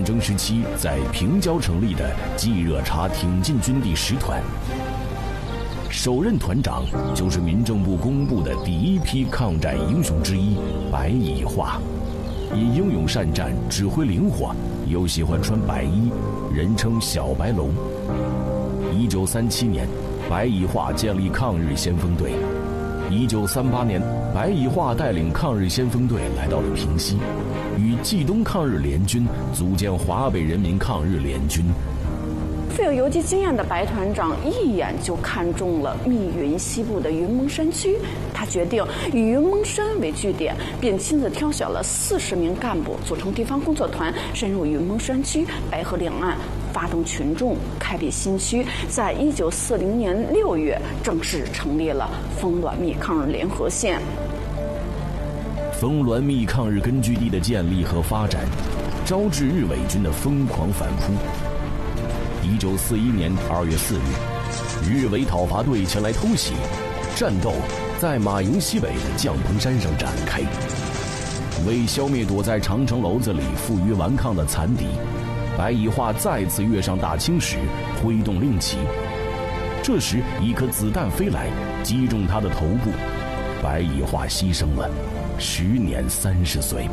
争时期在平胶成立的冀热察挺进军第10团。首任团长就是民政部公布的第一批抗战英雄之一白乙化，因英勇善战、指挥灵活，又喜欢穿白衣，人称小白龙。1937年，白乙化建立抗日先锋队。1938年，白乙化带领抗日先锋队来到了平西，与冀东抗日联军组建华北人民抗日联军。 富有游击经验的白团长一眼就看中了密云西部的云蒙山区，他决定以云蒙山为据点，便亲自挑选了40名干部组成地方工作团，深入云蒙山区、白河两岸，发动群众，开辟新区。在1940年6月，正式成立了丰滦密抗日联合线。 丰滦密抗日根据地的建立和发展，招致日伪军的疯狂反扑。1941年2月4日，日伪讨伐队前来偷袭，战斗在马营西北的将棚山上展开。为消灭躲在长城楼子里负隅顽抗的残敌，白乙化再次跃上大青石，挥动令旗。这时，一颗子弹飞来，击中他的头部，白乙化牺牲了，时年30岁。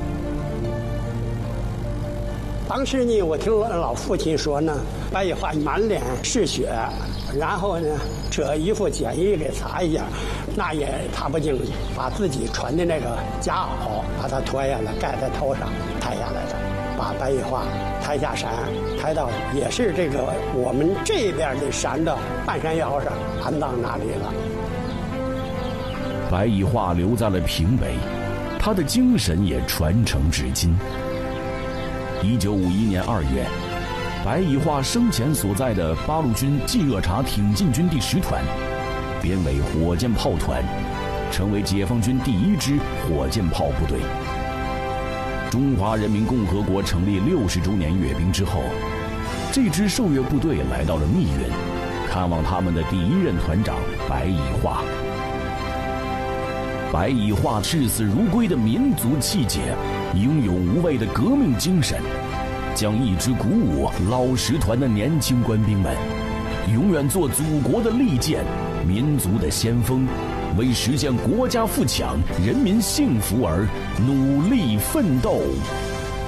当时呢，我听我老父亲说呢，白乙化满脸是血，然后呢，这衣服简易给擦一下，那也擦不净，把自己穿的那个夹袄把它脱下来盖在头上，抬下来了，把白乙化抬下山，抬到也是这个我们这边的山的半山腰上安葬那里了。 白乙化留在了平北，他的精神也传承至今。1951年2月，白乙化生前所在的八路军冀热察挺进军第10团，编为火箭炮团，成为解放军第1支火箭炮部队。中华人民共和国成立60周年阅兵之后，这支受阅部队来到了密云，看望他们的第1任团长白乙化。白乙化视死如归的民族气节，英勇无畏的革命精神，将一直鼓舞老10团的年轻官兵们，永远做祖国的利剑，民族的先锋，为实现国家富强、人民幸福而努力奋斗。